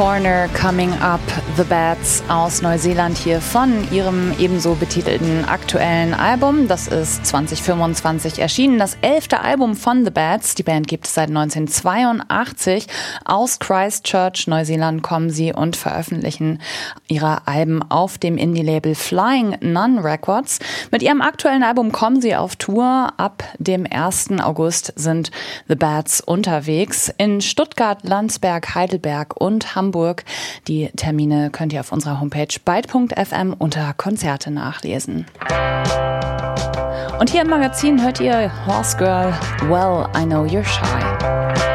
Corner Coming Up, The Bats aus Neuseeland hier von ihrem ebenso betitelten aktuellen Album. Das ist 2025 erschienen, das 11. Album von The Bats. Die Band gibt es seit 1982. Aus Christchurch, Neuseeland kommen sie und veröffentlichen ihre Alben auf dem Indie-Label Flying Nun Records. Mit ihrem aktuellen Album kommen sie auf Tour. Ab dem 1. August sind The Bats unterwegs in Stuttgart, Landsberg, Heidelberg und Hamburg. Die Termine könnt ihr auf unserer Homepage byte.fm unter Konzerte nachlesen. Und hier im Magazin hört ihr Horse Girl, Well, I Know You're Shy.